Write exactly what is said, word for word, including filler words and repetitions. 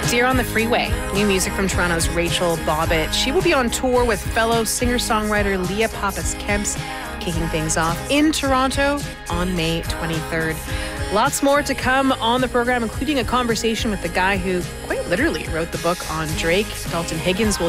Deer on the Freeway. New music from Toronto's Rachel Bobbitt. She will be on tour with fellow singer-songwriter Leah Pappas-Kemps, kicking things off in Toronto on May twenty-third. Lots more to come on the program, including a conversation with the guy who quite literally wrote the book on Drake. Dalton Higgins will